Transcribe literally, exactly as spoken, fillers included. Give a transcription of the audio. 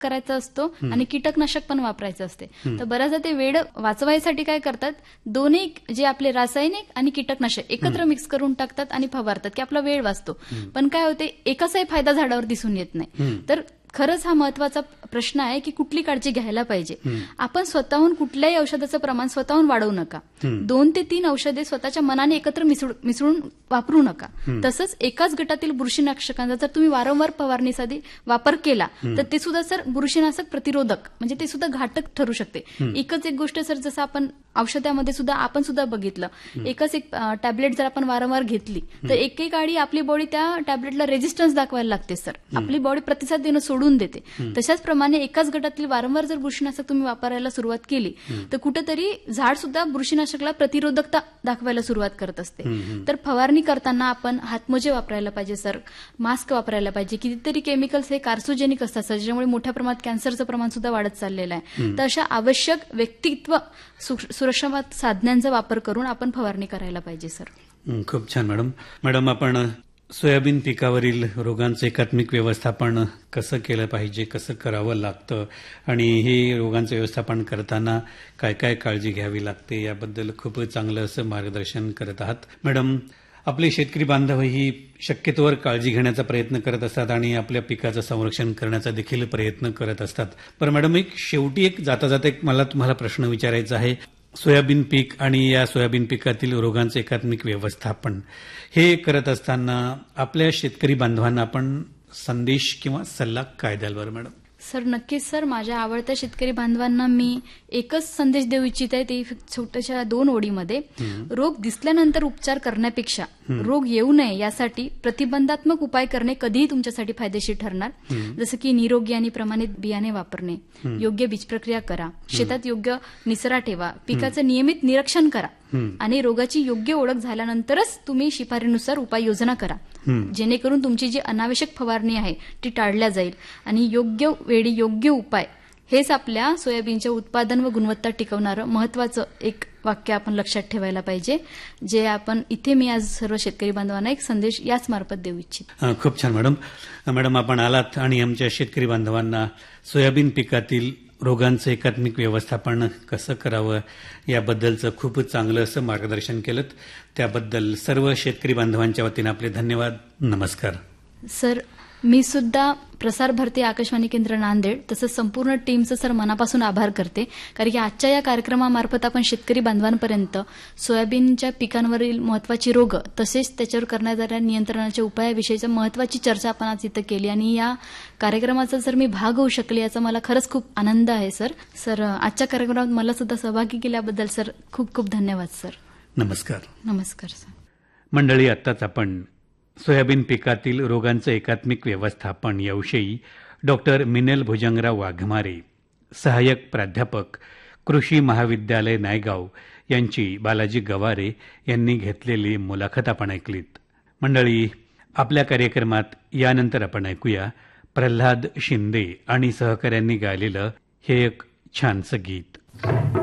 करायचा असतो आणि कीटकनाशक पण वापरायचं असते. तर बऱ्याचदा ते वेळ वाचवायसाठी काय करतात, दोन्ही जे आपले रासायनिक आणि कीटकनाशक एकत्र मिक्स करून टाकतात आणि फवारतात की आपला वेळ वाचतो. पण काय होते, एकाचाही फायदा झाडावर दिसून येत नाही. तर खरंच हा महत्वाचा प्रश्न आहे की कुठली काळजी घ्यायला पाहिजे. आपण स्वतःहून कुठल्याही औषधाचं प्रमाण स्वतःहून वाढवू नका. दोन ते तीन औषधे स्वतःच्या मनाने एकत्र मिसळून वापरू नका. तसंच एकाच गटातील बुरशीनाशकांचा जर तुम्ही वारंवार फवारणीसाठी वापर केला तर ते सुद्धा सर बुरशीनाशक प्रतिरोधक म्हणजे ते सुद्धा घातक ठरू शकते. एकच एक गोष्ट सर, जसं आपण औषधामध्ये सुद्धा आपण सुद्धा बघितलं, एकच एक टॅबलेट जर आपण वारंवार घेतली तर एके काळी आपली बॉडी त्या टॅबलेटला रेजिस्टन्स दाखवायला लागते सर. आपली बॉडी प्रतिसाद देणं सोडून देते. तशाच प्रमाणे एकाच गटातील वारंवार जर बुरशीनाशक तुम्ही वापरायला सुरुवात केली तर कुठेतरी झाड सुद्धा बुरशीनाशकला प्रतिरोधकता दाखवायला सुरुवात करत असते. तर फवारणी करताना आपण हातमोजे वापरायला पाहिजे सर, मास्क वापरायला पाहिजे. कितीतरी केमिकल्स हे कार्सोजेनिक असतात सर, ज्यामुळे मोठ्या प्रमाणात कॅन्सरचं प्रमाण सुद्धा वाढत चाललेलं आहे. तर अशा आवश्यक व्यक्तित्व सुरक्षा साधनांचा वापर करून आपण फवारणी करायला पाहिजे सर. खूप छान मॅडम. मॅडम, आपण सोयाबीन पिकावरील रोगांचं एकात्मिक व्यवस्थापन कसं केलं पाहिजे, कसं करावं लागतं आणि हे रोगांचं व्यवस्थापन करताना काय काय काळजी घ्यावी लागते याबद्दल खूप चांगलं असं मार्गदर्शन करत आहात. मॅडम, आपले शेतकरी बांधवही शक्यतोवर काळजी घेण्याचा प्रयत्न करत असतात आणि आपल्या पिकाचं संरक्षण करण्याचा देखील प्रयत्न करत असतात. पण मॅडम, एक शेवटी एक जाता जाता एक मला तुम्हाला प्रश्न विचारायचा आहे. सोयाबीन पीक आणि या सोयाबीन पिकातील रोगांचं एकात्मिक व्यवस्थापन हे करत असताना आपल्या शेतकरी बांधवांना आपण संदेश किंवा सल्ला काय द्याल बरं मॅडम? सर नक्कीच सर, माझ्या आवडत्या शेतकरी बांधवांना मी एकच संदेश देऊ इच्छित आहे, ते छोट्याशा दोन ओळीमध्ये. रोग दिसल्यानंतर उपचार करण्यापेक्षा रोग येऊ नये यासाठी प्रतिबंधात्मक उपाय करणे कधीही तुमच्यासाठी फायदेशीर ठरणार. जसं की निरोगी आणि प्रमाणित बियाणे वापरणे, योग्य बीज प्रक्रिया करा, शेतात योग्य निचरा ठेवा, पिकाचं नियमित निरीक्षण करा आणि रोगाची योग्य ओळख झाल्यानंतरच तुम्ही शिफारसीनुसार उपाययोजना करा, जेणेकरून तुमची जी अनावश्यक फवारणी आहे ती टाळल्या जाईल आणि योग्य वेळी योग्य उपाय हेच आपल्या सोयाबीनच्या उत्पादन व गुणवत्ता टिकवणारं महत्वाचं एक वाक्य आपण लक्षात ठेवायला पाहिजे, जे आपण इथे मी आज सर्व शेतकरी बांधवांना एक संदेश याच मार्फत देऊ इच्छित. खूप छान मॅडम. मॅडम, आपण आलात आणि आमच्या शेतकरी बांधवांना सोयाबीन पिकातील रोगांचं एकात्मिक व्यवस्थापन कसं करावं याबद्दलचं खूप चांगलं असं मार्गदर्शन केलं. त्याबद्दल सर्व शेतकरी बांधवांच्या वतीनं आपले धन्यवाद. नमस्कार. सर, मी सुद्धा प्रसार भारती आकाशवाणी केंद्र नांदेड तसंच संपूर्ण टीमचं सर मनापासून आभार करते, कारण की आजच्या या कार्यक्रमामार्फत आपण शेतकरी बांधवांपर्यंत सोयाबीनच्या पिकांवरील महत्वाची रोग तसेच त्याच्यावर करण्यात येणाऱ्या नियंत्रणाच्या उपायाविषयीची महत्वाची चर्चा आपण आज इथं केली आणि या कार्यक्रमाचा जर मी भाग होऊ शकले याचा मला खरंच खूप आनंद आहे सर. सर, आजच्या कार्यक्रमात मला सुद्धा सहभागी केल्याबद्दल सर खूप खूप धन्यवाद सर. नमस्कार. नमस्कार सर. मंडळी, आत्ताच आपण सोयाबीन पिकातील रोगांचं एकात्मिक व्यवस्थापन याविषयी डॉक्टर मिनेल भुजंगराव वाघमारे, सहाय्यक प्राध्यापक, कृषी महाविद्यालय नायगाव यांची बालाजी गवारे यांनी घेतलेली मुलाखत आपण ऐकलीत. मंडळी, आपल्या कार्यक्रमात यानंतर आपण ऐकूया प्रल्हाद शिंदे आणि सहकाऱ्यांनी गायलेलं हे एक छानसं गीत.